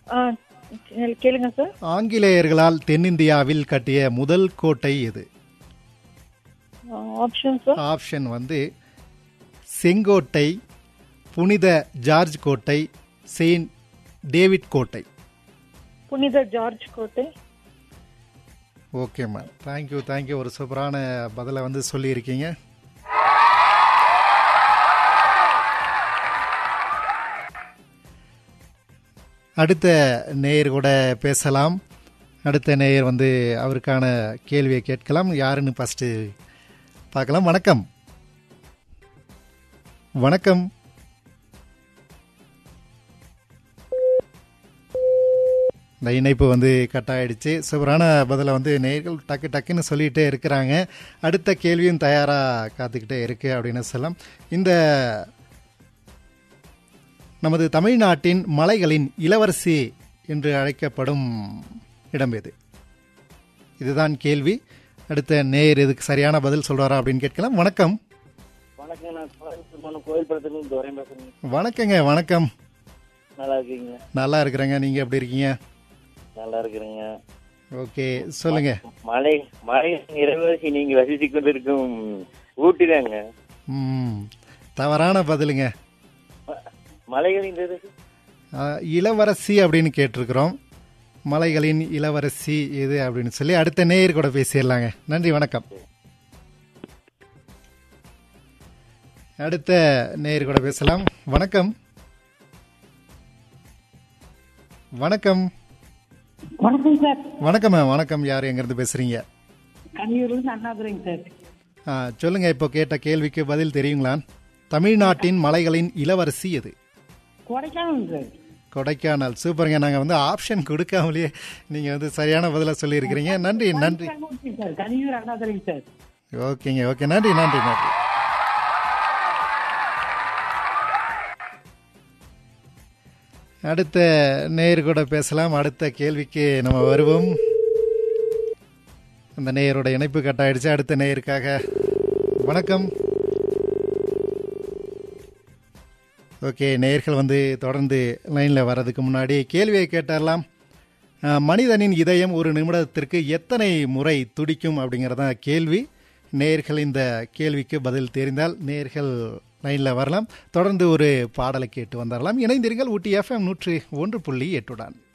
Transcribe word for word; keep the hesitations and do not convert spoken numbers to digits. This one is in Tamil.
ஆ, கே- கேளுங்க சார். ஆங்கிலேயர்களால் தென்னிந்தியாவில் கட்டிய முதல் கோட்டை எது? Option sir. ஆப்ஷன் வந்து செங்கோட்டை, புனித ஜார்ஜ் கோட்டை, செயின்ட் டேவிட் கோட்டை. புனித ஜார்ஜ் கோட்டை. ஓகேம்மா, தேங்க்யூ தேங்க்யூ. ஒரு சூப்பரான பதிலை வந்து சொல்லியிருக்கீங்க. அடுத்த நேயர் கூட பேசலாம். அடுத்த நேயர் வந்து அவருக்கான கேள்வியை கேட்கலாம். யாருன்னு ஃபஸ்ட்டு பார்க்கலாம். வணக்கம். வணக்கம். இந்த இணைப்பு வந்து கட் ஆயிடுச்சு. சூப்பரான பதிலை வந்து நேயர்கள் டக்கு டக்குன்னு சொல்லிகிட்டே இருக்கிறாங்க. அடுத்த கேள்வியும் தயாராக காத்துக்கிட்டே இருக்கு அப்படின்னு சொல்லலாம். இந்த நமது தமிழ்நாட்டின் மலைகளின் இளவரசி என்று அழைக்கப்படும் இடம் எது? இதுதான் கேள்வி. அடுத்த நேயர் இதுக்கு சரியான பதில் சொல்றாரா அப்படின்னு கேட்கலாம். வணக்கம். வணக்கங்க. வணக்கம். நல்லா இருக்கீங்க? நல்லா இருக்கிறேங்க. நீங்க எப்படி இருக்கீங்க? நல்லா இருக்கிறேங்க. ஓகே, சொல்லுங்க. மலை மலை இளவரசி நீங்க வசித்துக் கொண்டிருக்கும் ஊட்டிதாங்க. ம், தவறான பதிலுங்க. மலைகளின் இளவரசி அப்படின்னு கேட்டிருக்கிறோம். மலைகளின் இளவரசி எது அப்படின்னு சொல்லி அடுத்த நேயர் கூட பேசிடலாங்க. நன்றி, வணக்கம். அடுத்த நேயர் கூட பேசலாம். வணக்கம். வணக்கம். வணக்கம் சார். வணக்கம். வணக்கம். யார் எங்கிருந்து பேசுறீங்க? கன்னியூர்ல அண்ணாதுரைங்க சார். ஆ, சொல்லுங்க. இப்போ கேட்ட கேள்விக்கு பதில் தெரியுங்களா? தமிழ்நாட்டின் மலைகளின் இளவரசி எது? கொடைக்கானல் சார். கொடைக்கானல். சூப்பருங்க. நாங்கள் வந்து ஆப்ஷன் கொடுக்காமலேயே நீங்கள் வந்து சரியான பதிலாக சொல்லியிருக்கிறீங்க. நன்றி நன்றி. கன்னியூர் அண்ணாதுரைங்க சார். ஓகேங்க. ஓகே, நன்றி நன்றி நன்றி. அடுத்த நேயர் கூட பேசலாம். அடுத்த கேள்விக்கு நம்ம வருவோம். அந்த நேயரோட இணைப்பு கட் ஆயிடுச்சு. அடுத்த நேயருக்காக வணக்கம். ஓகே, நேயர்கள் வந்து தொடர்ந்து லைனில் வர்றதுக்கு முன்னாடி கேள்வியை கேட்டரலாம். மனிதனின் இதயம் ஒரு நிமிடத்திற்கு எத்தனை முறை துடிக்கும் அப்படிங்கிறதான் கேள்வி. நேயர்கள் இந்த கேள்விக்கு பதில் தெரிந்தால் நேயர்கள் லைனில் வரலாம். தொடர்ந்து ஒரு பாடலை கேட்டு வந்துடலாம். இணைந்திருங்கள் ஊட்டி எஃப்எம் நூற்றி ஒன்று புள்ளி எட்டுடன்.